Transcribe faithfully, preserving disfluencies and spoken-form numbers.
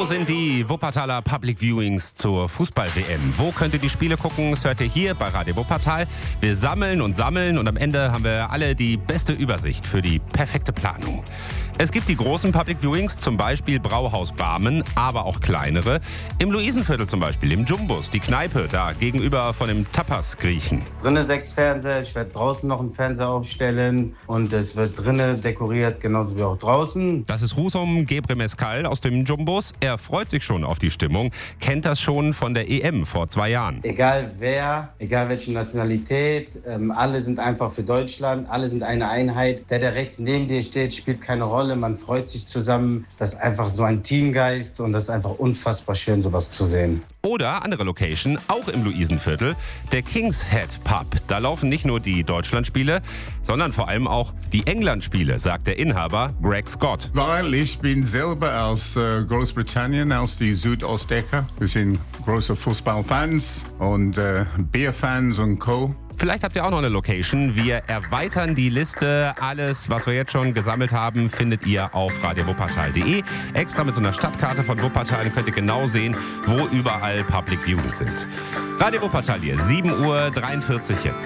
sind die Wuppertaler Public Viewings zur Fußball-W M? Wo könnt ihr die Spiele gucken? Das hört ihr hier bei Radio Wuppertal. Wir sammeln und sammeln und am Ende haben wir alle die beste Übersicht für die perfekte Planung. Es gibt die großen Public Viewings, zum Beispiel Brauhaus Barmen, aber auch kleinere. Im Luisenviertel zum Beispiel, im Jumbus, die Kneipe, da gegenüber von dem Tapas-Griechen. Drinnen sechs Fernseher, ich werde draußen noch einen Fernseher aufstellen und es wird drinnen dekoriert, genauso wie auch draußen. Das ist Rusum Gebremescal aus dem Jumbus. Er freut sich schon auf die Stimmung, kennt das schon von der E M vor zwei Jahren. Egal wer, egal welche Nationalität, ähm, alle sind einfach für Deutschland, alle sind eine Einheit. Der, der rechts neben dir steht, spielt keine Rolle. Man freut sich zusammen. Das ist einfach so ein Teamgeist und das ist einfach unfassbar schön, sowas zu sehen. Oder andere Location, auch im Luisenviertel, der King's Head Pub. Da laufen nicht nur die Deutschlandspiele, sondern vor allem auch die Englandspiele, sagt der Inhaber Greg Scott. Weil ich bin selber aus äh, Großbritannien, aus die Südostecke. Wir sind große Fußballfans und äh, Bierfans und Co. Vielleicht habt ihr auch noch eine Location. Wir erweitern die Liste. Alles, was wir jetzt schon gesammelt haben, findet ihr auf radio wuppertal punkt de. Extra mit so einer Stadtkarte von Wuppertal. Dann könnt ihr genau sehen, wo überall Public Viewings sind. Radio Wuppertal hier, sieben Uhr dreiundvierzig jetzt.